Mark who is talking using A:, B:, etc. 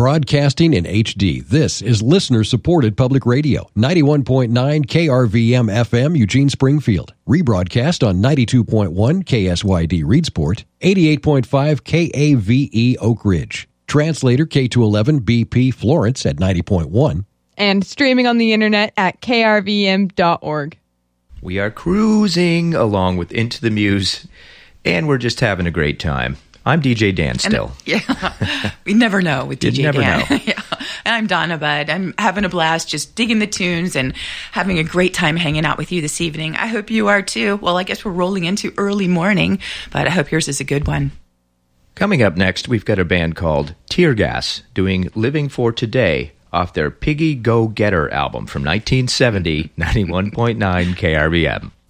A: Broadcasting in HD, this is listener-supported public radio. 91.9 KRVM FM, Eugene, Springfield. Rebroadcast on 92.1 KSYD, Reedsport. 88.5 KAVE, Oak Ridge. Translator K211 BP, Florence at 90.1.
B: And streaming on the internet at krvm.org.
C: We are cruising along with Into the Muse, and we're just having a great time. I'm DJ Dan still.
D: We never know with DJ
C: never
D: Dan.
C: know.
D: Yeah. And I'm Donna Budd. I'm having a blast just digging the tunes and having a great time hanging out with you this evening. I hope you are too. Well, I guess we're rolling into early morning, but I hope yours is a good one.
C: Coming up next, we've got a band called Tear Gas doing Living for Today off their Piggy Go Getter album from 1970, 91.9 KRVM.